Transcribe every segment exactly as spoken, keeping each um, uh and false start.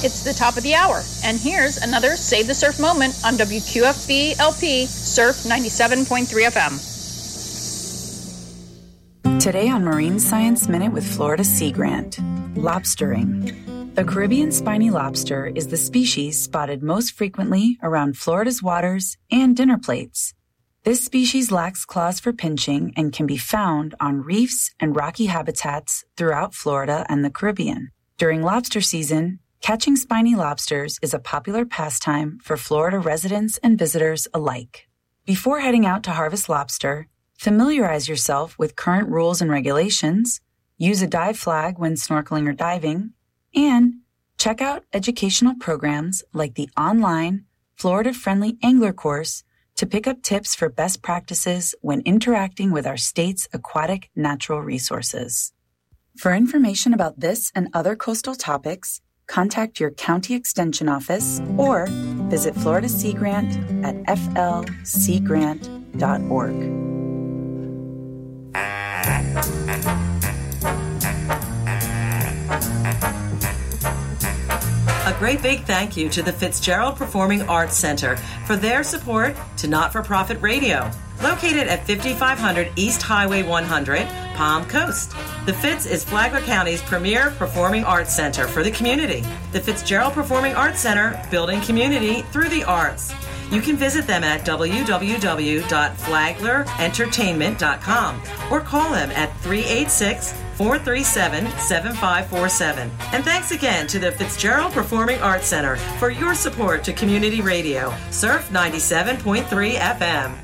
It's the top of the hour, and here's another Save the Surf moment on W Q F B L P Surf ninety-seven point three F M. Today on Marine Science Minute with Florida Sea Grant, lobstering. The Caribbean spiny lobster is the species spotted most frequently around Florida's waters and dinner plates. This species lacks claws for pinching and can be found on reefs and rocky habitats throughout Florida and the Caribbean. During lobster season, catching spiny lobsters is a popular pastime for Florida residents and visitors alike. Before heading out to harvest lobster, familiarize yourself with current rules and regulations, use a dive flag when snorkeling or diving, and check out educational programs like the online Florida-friendly angler course to pick up tips for best practices when interacting with our state's aquatic natural resources. For information about this and other coastal topics, contact your county extension office or visit Florida Sea Grant at f l sea grant dot org. A great big thank you to the Fitzgerald Performing Arts Center for their support to Not-for-Profit Radio, located at fifty-five hundred East Highway one hundred, Palm Coast. The Fitz is Flagler County's premier performing arts center for the community. The Fitzgerald Performing Arts Center, building community through the arts. You can visit them at w w w dot flagler entertainment dot com or call them at three eight six, four three seven, seven five four seven. And thanks again to the Fitzgerald Performing Arts Center for your support to community radio, Surf ninety-seven point three F M.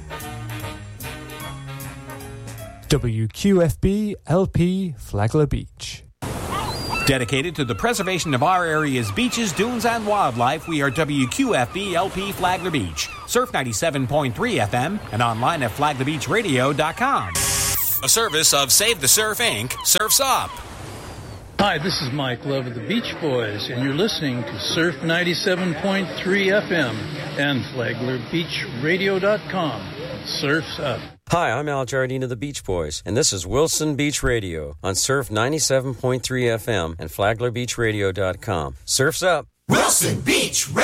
W Q F B L P Flagler Beach. Dedicated to the preservation of our area's beaches, dunes, and wildlife, we are W Q F B L P Flagler Beach, Surf ninety-seven point three F M, and online at flagler beach radio dot com. A service of Save the Surf, Incorporated. Surf's Up. Hi, this is Mike Love of the Beach Boys, and you're listening to Surf ninety-seven point three F M and flagler beach radio dot com. Surf's Up. Hi, I'm Al Jardine of the Beach Boys, and this is Wilson Beach Radio on Surf ninety-seven point three F M and flagler beach radio dot com. Surf's Up. Wilson Beach Radio.